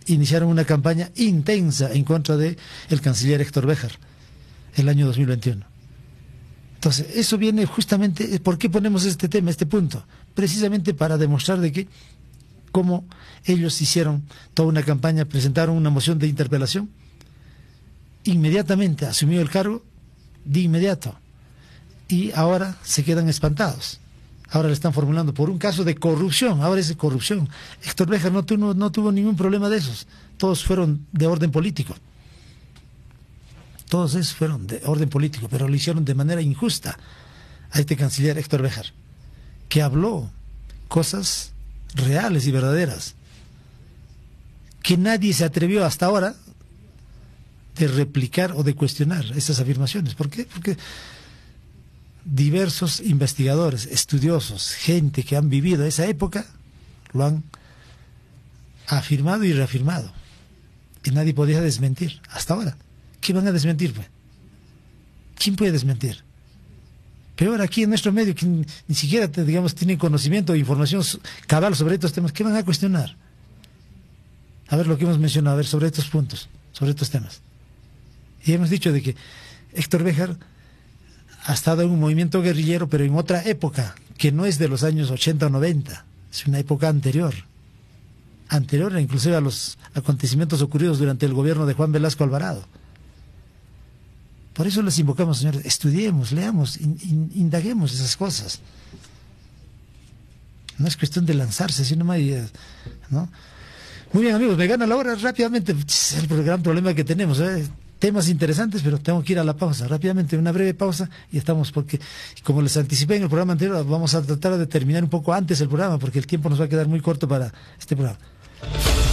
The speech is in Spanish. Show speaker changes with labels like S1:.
S1: iniciaron una campaña intensa en contra del canciller Héctor Béjar el año 2021. Entonces, eso viene justamente, ¿por qué ponemos este tema, este punto? Precisamente para demostrar de que cómo ellos hicieron toda una campaña, presentaron una moción de interpelación, inmediatamente asumió el cargo, de inmediato, y ahora se quedan espantados. Ahora le están formulando por un caso de corrupción, ahora es de corrupción. Héctor Béjar no tuvo ningún problema de esos, todos fueron de orden político. Todos esos fueron de orden político, pero lo hicieron de manera injusta a este canciller Héctor Béjar, que habló cosas reales y verdaderas, que nadie se atrevió hasta ahora de replicar o de cuestionar esas afirmaciones. ¿Por qué? Porque diversos investigadores, estudiosos, gente que han vivido esa época, lo han afirmado y reafirmado, y nadie podía desmentir hasta ahora. ¿Qué van a desmentir, pues? ¿Quién puede desmentir? Peor aquí en nuestro medio, que ni siquiera, digamos, tienen conocimiento o información cabal sobre estos temas. ¿Qué van a cuestionar? A ver lo que hemos mencionado, a ver, sobre estos puntos, sobre estos temas. Y hemos dicho de que Héctor Béjar ha estado en un movimiento guerrillero, pero en otra época, que no es de los años 80 o 90, es una época anterior inclusive a los acontecimientos ocurridos durante el gobierno de Juan Velasco Alvarado. Por eso les invocamos, señores, estudiemos, leamos, indaguemos esas cosas. No es cuestión de lanzarse, sino más, ¿no? Muy bien, amigos, me gana la hora rápidamente. Es el gran problema que tenemos, ¿eh? Temas interesantes, pero tengo que ir a la pausa. Rápidamente, una breve pausa y estamos, porque como les anticipé en el programa anterior, vamos a tratar de terminar un poco antes el programa, porque el tiempo nos va a quedar muy corto para este programa.